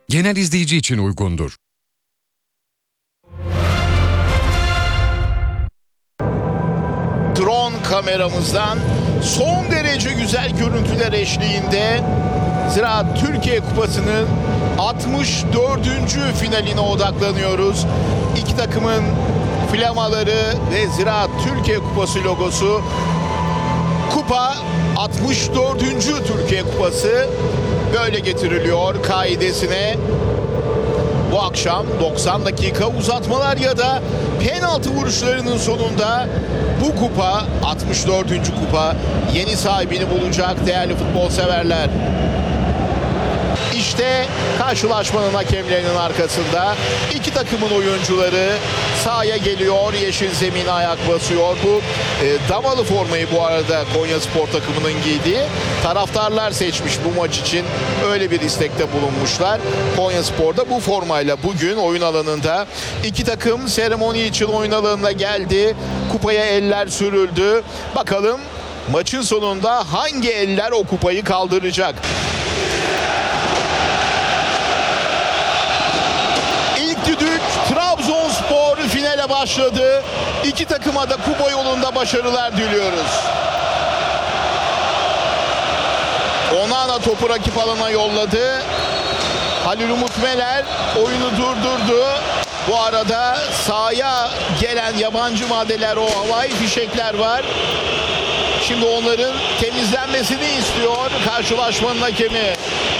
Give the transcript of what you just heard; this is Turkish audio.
genel izleyici için uygundur. Drone kameramızdan son derece güzel görüntüler eşliğinde Ziraat Türkiye Kupası'nın 64. finaline odaklanıyoruz. İki takımın flamaları ve Ziraat Türkiye Kupası logosu. Kupa 64. Türkiye Kupası böyle getiriliyor kaidesine. Bu akşam 90 dakika uzatmalar ya da penaltı vuruşlarının sonunda bu kupa 64. kupa yeni sahibini bulacak değerli futbol severler. İşte karşılaşmanın hakemlerinin arkasında iki takımın oyuncuları sahaya geliyor. Yeşil zemine ayak basıyor. Bu damalı formayı bu arada Konyaspor takımının giydiği. Taraftarlar seçmiş bu maç için. Öyle bir istekte bulunmuşlar. Konyaspor'da bu formayla bugün oyun alanında iki takım seremoni için oyun alanına geldi. Kupaya eller sürüldü. Bakalım maçın sonunda hangi eller o kupayı kaldıracak? Trabzonspor finale başladı. İki takıma da kupa yolunda başarılar diliyoruz. Onana topu rakip alana yolladı. Halil Umut Meler oyunu durdurdu. Bu arada sahaya gelen yabancı maddeler, o havai fişekler var. Şimdi onların temizlenmesini istiyor karşılaşmanın hakemi.